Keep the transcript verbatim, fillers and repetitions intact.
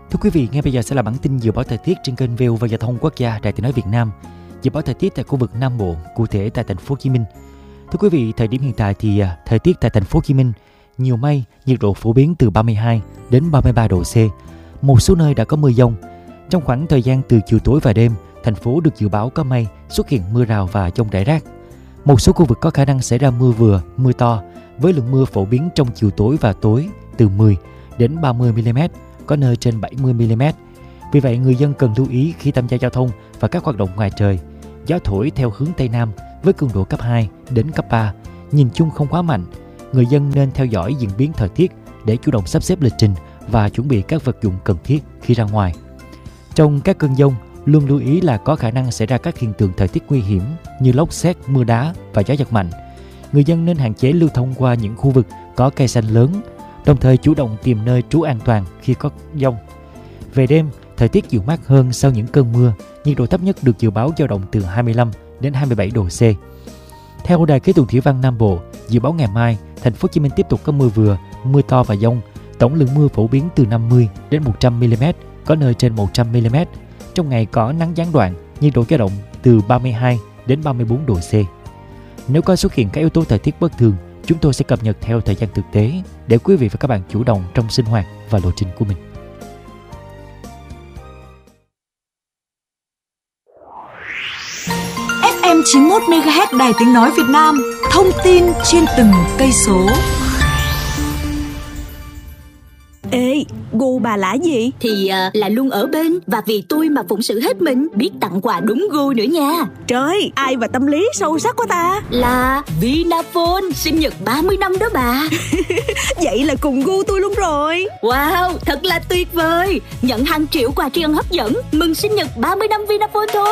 Thưa quý vị, ngay bây giờ sẽ là bản tin dự báo thời tiết trên kênh vê o vê Giao thông Quốc gia Đài Tiếng nói Việt Nam. Dự báo thời tiết tại khu vực Nam Bộ, cụ thể tại thành phố Hồ Chí Minh. Thưa quý vị, thời điểm hiện tại thì thời tiết tại thành phố Hồ Chí Minh nhiều mây, nhiệt độ phổ biến từ ba mươi hai đến ba mươi ba độ C. Một số nơi đã có mưa dông. Trong khoảng thời gian từ chiều tối và đêm, thành phố được dự báo có mây, xuất hiện mưa rào và dông rải rác. Một số khu vực có khả năng xảy ra mưa vừa, mưa to, với lượng mưa phổ biến trong chiều tối và tối từ mười đến ba mươi mi-li-mét, có nơi trên bảy mươi mi-li-mét. Vì vậy, người dân cần lưu ý khi tham gia giao thông và các hoạt động ngoài trời. Gió thổi theo hướng Tây Nam với cường độ cấp hai đến cấp ba, nhìn chung không quá mạnh. Người dân nên theo dõi diễn biến thời tiết để chủ động sắp xếp lịch trình và chuẩn bị các vật dụng cần thiết khi ra ngoài. Trong các cơn dông, luôn lưu ý là có khả năng xảy ra các hiện tượng thời tiết nguy hiểm như lốc sét, mưa đá và gió giật mạnh. Người dân nên hạn chế lưu thông qua những khu vực có cây xanh lớn, đồng thời chủ động tìm nơi trú an toàn khi có dông. Về đêm, thời tiết dịu mát hơn sau những cơn mưa, nhiệt độ thấp nhất được dự báo dao động từ hai mươi lăm đến hai mươi bảy độ C. Theo Đài khí tượng thủy văn Nam Bộ, dự báo ngày mai, thành phố Hồ Chí Minh tiếp tục có mưa vừa, mưa to và dông. Tổng lượng mưa phổ biến từ năm mươi đến một trăm mi-li-mét, có nơi trên một trăm mi-li-mét. Trong ngày có nắng gián đoạn, nhiệt độ dao động từ ba mươi hai đến ba mươi bốn độ C. Nếu có xuất hiện các yếu tố thời tiết bất thường, chúng tôi sẽ cập nhật theo thời gian thực tế để quý vị và các bạn chủ động trong sinh hoạt và lộ trình của mình. ép em chín mươi mốt mê-ga-héc Đài Tiếng nói Việt Nam, thông tin trên từng cây số. Ê, gu bà là gì? Thì uh, là luôn ở bên, và vì tôi mà phụng sự hết mình, biết tặng quà đúng gu nữa nha. Trời, ai mà tâm lý sâu sắc quá ta. Là Vinaphone, sinh nhật ba mươi năm đó bà. Vậy là cùng gu tôi luôn rồi. Wow, thật là tuyệt vời. Nhận hàng triệu quà tri ân hấp dẫn, mừng sinh nhật ba mươi năm Vinaphone thôi.